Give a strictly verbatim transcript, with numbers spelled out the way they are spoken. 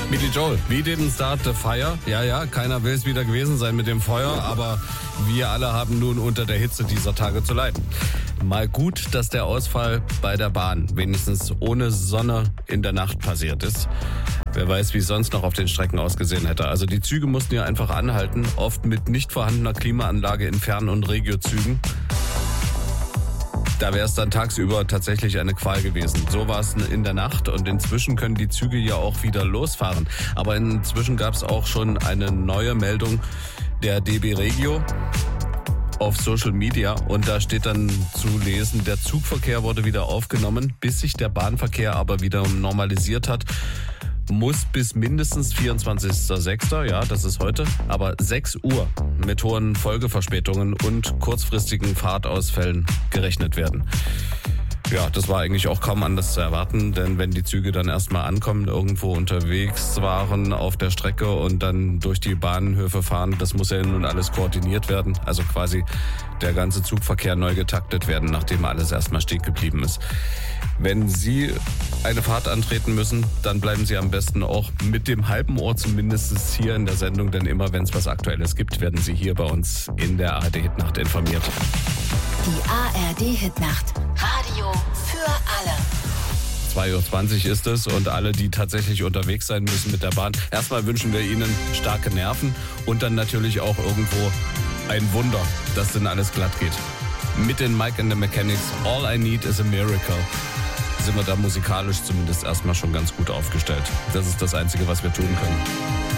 Billy Joel, we didn't start the fire. Ja, ja, keiner will es wieder gewesen sein mit dem Feuer, aber wir alle haben nun unter der Hitze dieser Tage zu leiden. Mal gut, dass der Ausfall bei der Bahn wenigstens ohne Sonne in der Nacht passiert ist. Wer weiß, wie es sonst noch auf den Strecken ausgesehen hätte. Also die Züge mussten ja einfach anhalten, oft mit nicht vorhandener Klimaanlage in Fern- und Regiozügen. Da wäre es dann tagsüber tatsächlich eine Qual gewesen. So war es in der Nacht und inzwischen können die Züge ja auch wieder losfahren. Aber inzwischen gab es auch schon eine neue Meldung der D B Regio auf Social Media und da steht dann zu lesen, der Zugverkehr wurde wieder aufgenommen, bis sich der Bahnverkehr aber wieder normalisiert hat. Muss bis mindestens vierundzwanzigster sechster, ja, das ist heute, aber sechs Uhr mit hohen Folgeverspätungen und kurzfristigen Fahrtausfällen gerechnet werden. Ja, das war eigentlich auch kaum anders zu erwarten, denn wenn die Züge dann erstmal ankommen, irgendwo unterwegs waren auf der Strecke und dann durch die Bahnhöfe fahren, das muss ja nun alles koordiniert werden, also quasi der ganze Zugverkehr neu getaktet werden, nachdem alles erstmal stehen geblieben ist. Wenn Sie eine Fahrt antreten müssen, dann bleiben Sie am besten auch mit dem halben Ohr zumindest hier in der Sendung, denn immer wenn es was Aktuelles gibt, werden Sie hier bei uns in der A R D-Hitnacht informiert. Die A R D-Hitnacht. Radio für alle. zwei Uhr zwanzig ist es und alle, die tatsächlich unterwegs sein müssen mit der Bahn. Erstmal wünschen wir Ihnen starke Nerven und dann natürlich auch irgendwo ein Wunder, dass denn alles glatt geht. Mit den Mike and the Mechanics, All I Need is a Miracle, sind wir da musikalisch zumindest erstmal schon ganz gut aufgestellt. Das ist das Einzige, was wir tun können.